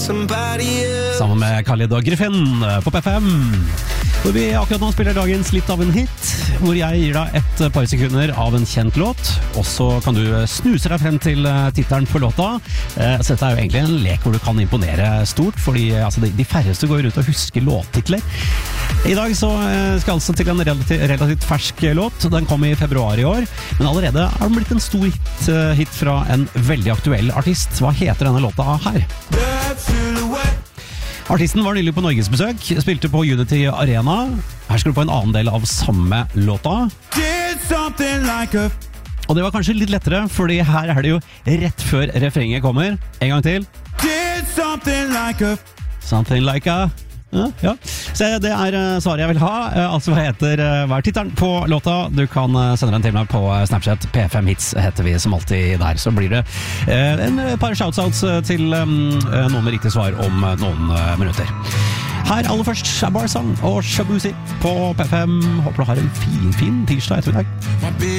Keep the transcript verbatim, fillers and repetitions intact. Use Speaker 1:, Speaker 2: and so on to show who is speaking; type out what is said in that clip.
Speaker 1: Sammen med Khalid og Griffin på P fem. Hvor vi akkurat nå spiller dagens litt av en hit, hvor jeg gir deg et par sekunder av en kjent låt, og så kan du snuse deg frem til tittelen på låta. Så dette er jo egentlig en lek hvor du kan imponere stort, fordi altså, de færreste går ut og husker låttitler. I dag så skal jeg altså til en relativt, relativt fersk låt. Den kom i februar i år, men allerede er den blitt en stor hit, hit fra en veldig aktuell artist. Hva heter denne låta her? Artisten var nylig på Norgesbesøk, spilte på Unity Arena. Her skal du få en annen del av samme låta. Like a... Og det var kanskje litt lettere, fordi her er det jo rett før refrenget kommer. En gang til. Something like a... Something like a... Ja, ja. Så det er svaret jeg vil ha. Altså hva heter hva er tittelen på låta? Du kan sende den til meg på Snapchat. P fem Hits heter vi som alltid der. Så blir det en par shoutouts til noen med riktig svar om noen minutter. Her aller først er Barsang og Shabuzi på P fem. Håper du har en fin, fin tirsdag ettermiddag.